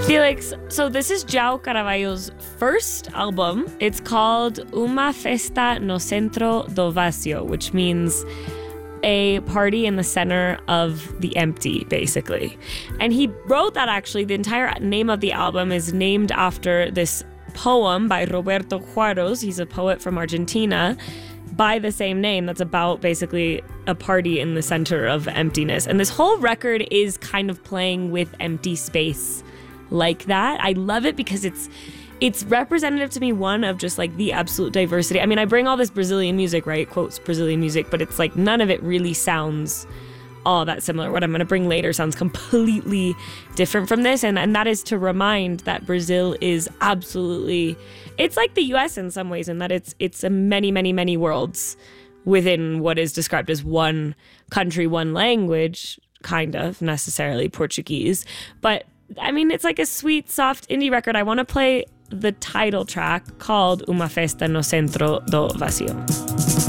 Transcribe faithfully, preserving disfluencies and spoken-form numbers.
Felix, so this is João Carvalho's first album. It's called Uma Festa no Centro do Vazio, which means a party in the center of the empty, basically. And he wrote that actually. The entire name of the album is named after this poem by Roberto Juaros. He's a poet from Argentina by the same name that's about basically a party in the center of emptiness. And this whole record is kind of playing with empty space like that. I love it because it's it's representative to me, one, of just like the absolute diversity. I mean, I bring all this Brazilian music, right? Quotes Brazilian music, but it's like none of it really sounds all that similar. What I'm going to bring later sounds completely different from this. And, and that is to remind that Brazil is absolutely, it's like the U S in some ways, in that it's it's a many, many, many worlds within what is described as one country, one language, kind of necessarily Portuguese. But I mean, it's like a sweet, soft indie record. I want to play the title track called Uma Festa no Centro do Vazio.